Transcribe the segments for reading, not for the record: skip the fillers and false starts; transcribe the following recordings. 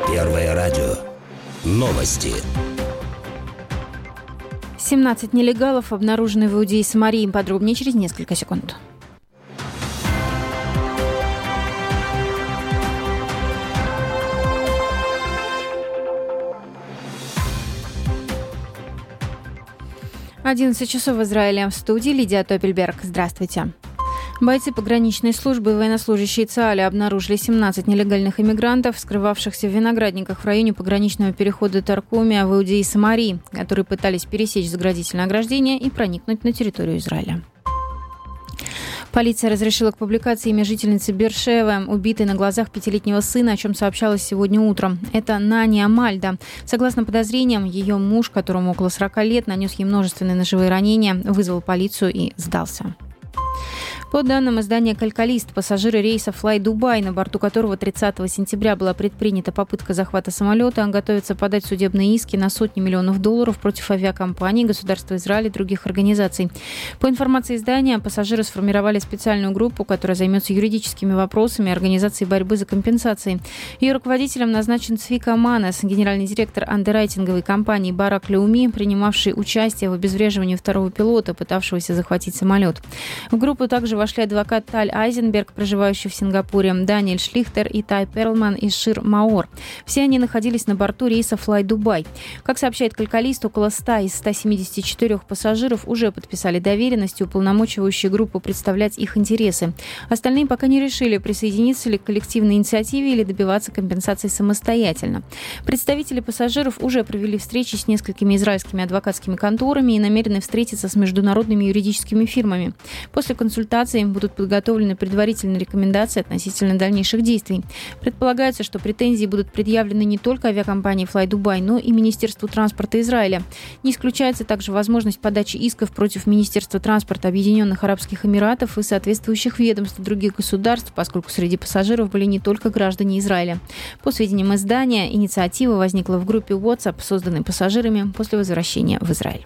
Первое радио. Новости. 17 нелегалов обнаружены в Иудее и Самарии. Подробнее через несколько секунд. «11 часов в Израиле». В студии Лидия Топельберг. Здравствуйте. Бойцы пограничной службы и военнослужащие ЦААля обнаружили 17 нелегальных иммигрантов, скрывавшихся в виноградниках в районе пограничного перехода Таркумия в Иудее и Самарии, которые пытались пересечь заградительное ограждение и проникнуть на территорию Израиля. Полиция разрешила к публикации имя жительницы Беэр-Шевы, убитой на глазах 5-летнего сына, о чем сообщалось сегодня утром. Это Нания Мальда. Согласно подозрениям, ее муж, которому около 40 лет, нанес ей множественные ножевые ранения, вызвал полицию и сдался. По данным издания «Калькалист», пассажиры рейса Fly Dubai, на борту которого 30 сентября была предпринята попытка захвата самолета, готовятся подать судебные иски на сотни миллионов долларов против авиакомпаний, государства Израиля и других организаций. По информации издания, пассажиры сформировали специальную группу, которая займется юридическими вопросами и организацией борьбы за компенсации. Ее руководителем назначен Цвика Манес, генеральный директор андеррайтинговой компании Барак Леуми, принимавший участие в обезвреживании второго пилота, пытавшегося захватить самолет. В группу также вошли адвокат Таль Айзенберг, проживающий в Сингапуре, Даниэль Шлихтер и Тай Перлман из Шир Маор. Все они находились на борту рейса Fly Dubai. Как сообщает «Калькалист», около 100 из 174 пассажиров уже подписали доверенности, уполномочивающие группу представлять их интересы. Остальные пока не решили, присоединиться ли к коллективной инициативе или добиваться компенсации самостоятельно. Представители пассажиров уже провели встречи с несколькими израильскими адвокатскими конторами и намерены встретиться с международными юридическими фирмами. После консультации им будут подготовлены предварительные рекомендации относительно дальнейших действий. Предполагается, что претензии будут предъявлены не только авиакомпании Fly Dubai, но и Министерству транспорта Израиля. Не исключается также возможность подачи исков против Министерства транспорта Объединенных Арабских Эмиратов и соответствующих ведомств других государств, поскольку среди пассажиров были не только граждане Израиля. По сведениям издания, инициатива возникла в группе WhatsApp, созданной пассажирами после возвращения в Израиль.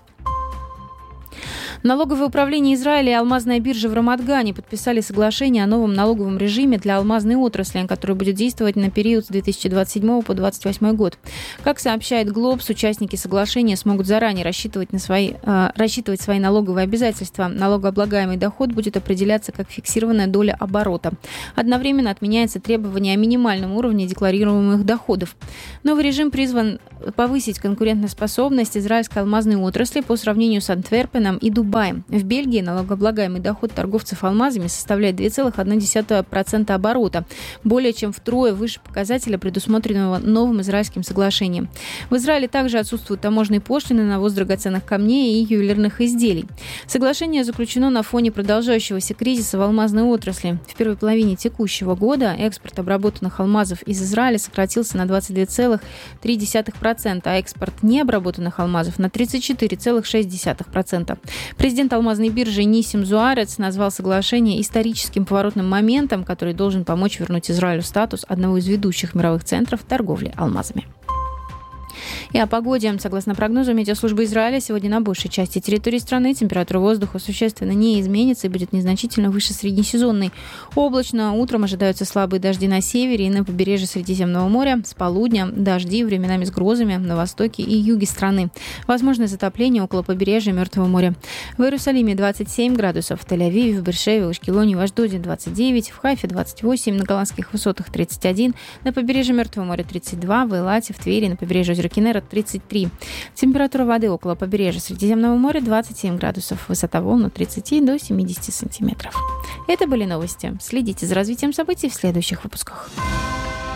Налоговое управление Израиля и алмазная биржа в Рамат-Гане подписали соглашение о новом налоговом режиме для алмазной отрасли, который будет действовать на период с 2027 по 2028 год. Как сообщает Глобс, участники соглашения смогут заранее рассчитывать свои налоговые обязательства. Налогооблагаемый доход будет определяться как фиксированная доля оборота. Одновременно отменяется требование о минимальном уровне декларируемых доходов. Новый режим призван повысить конкурентоспособность израильской алмазной отрасли по сравнению с Антверпеном и Дубаем. В Бельгии налогооблагаемый доход торговцев алмазами составляет 2,1% оборота, более чем втрое выше показателя, предусмотренного новым израильским соглашением. В Израиле также отсутствуют таможенные пошлины на ввоз драгоценных камней и ювелирных изделий. Соглашение заключено на фоне продолжающегося кризиса в алмазной отрасли. В первой половине текущего года экспорт обработанных алмазов из Израиля сократился на 22,3%, а экспорт необработанных алмазов на 34,6%. Президент алмазной биржи Нисим Зуарец назвал соглашение историческим поворотным моментом, который должен помочь вернуть Израилю статус одного из ведущих мировых центров торговли алмазами. И о погоде. Согласно прогнозу Метеослужбы Израиля, сегодня на большей части территории страны температура воздуха существенно не изменится и будет незначительно выше среднесезонной. Облачно. Утром ожидаются слабые дожди на севере и на побережье Средиземного моря. С полудня дожди, временами с грозами на востоке и юге страны. Возможно затопление около побережья Мертвого моря. В Иерусалиме 27 градусов, в Тель-Авиве, в Беэр-Шеве, в Ашкелоне, в Ашдоде 29, в Хайфе 28, на Голландских высотах 31, на побережье Мертвого моря 32, в Эйлате, в Твери, на побережье озера Киннерет 33. Температура воды около побережья Средиземного моря 27 градусов. Высота волн от 30 до 70 сантиметров. Это были новости. Следите за развитием событий в следующих выпусках.